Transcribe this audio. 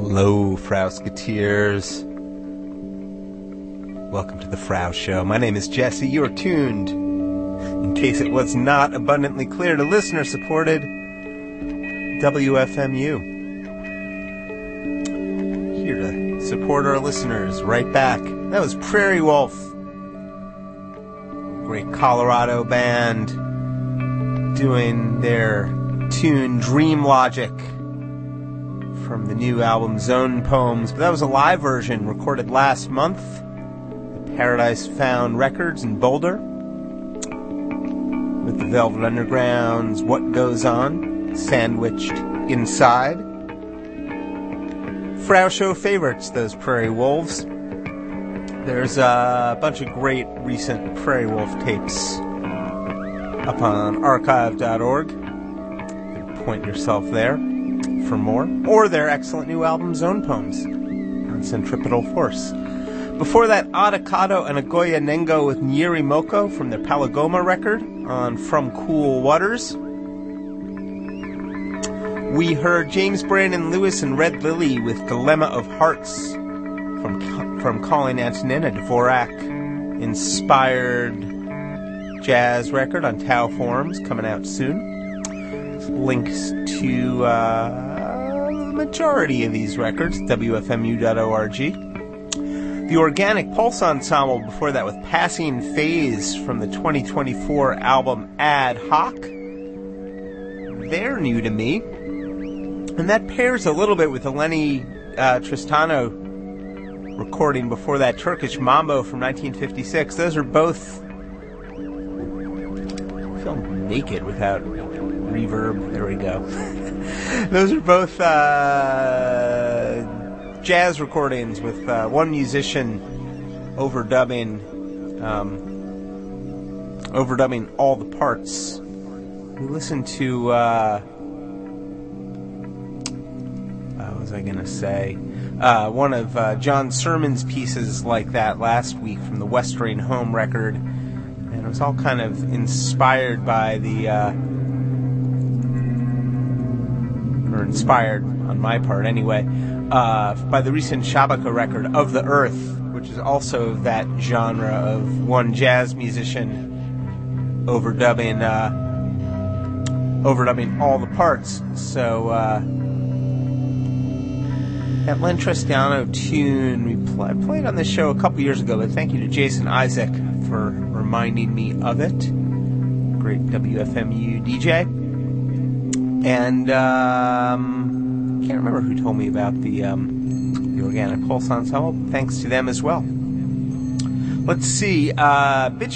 Hello, Frowsketeers. Welcome to the Frow Show. My name is Jesse. You are tuned, in case it was not abundantly clear, to listener-supported WFMU. Here to support our listeners right back. That was Prairie Wolf. Great Colorado band doing their tune Dream Logic from the new album Zone Poems. But that was a live version recorded last month at Paradise Found Records in Boulder with the Velvet Underground's What Goes On sandwiched inside. Frow Show favorites, those Prairie Wolves. There's a bunch of great recent Prairie Wolf tapes up on archive.org. You can point yourself there for more, or their excellent new album Zone Poems on Centripetal Force. Before that, Adakato and Agoya Nengo with Nyeri Moko from their Palagoma record on From Cool Waters. We heard James Brandon Lewis and Red Lily with Dilemma of Hearts from Calling Antonin, a Dvorak-inspired jazz record on Tau Forums, coming out soon. Links to the majority of these records, WFMU.org. The Organic Pulse Ensemble before that with Passing Phase from the 2024 album Ad Hoc. They're new to me. And that pairs a little bit with the Lenny Tristano recording before that, Turkish Mambo from 1956. Those are both... I feel naked without reverb. There we go. Those are both jazz recordings with one musician overdubbing all the parts. We listened to what was I gonna say? One of John Sermon's pieces like that last week from the Westering Home record, and it was all kind of inspired by or inspired on my part anyway, by the recent Shabaka record Of the Earth, which is also that genre of one jazz musician overdubbing all the parts. So that Len Tristano tune I played on this show a couple years ago, but thank you to Jason Isaac for reminding me of it. Great WFMU DJ. And can't remember who told me about the Organic Pulse Ensemble. Thanks to them as well. Let's see. Bitch